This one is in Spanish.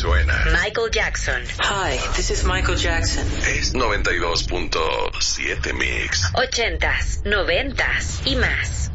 suena. Michael Jackson. Hi, this is Michael Jackson. Es 92.7 Mix. 80s, 90s y más.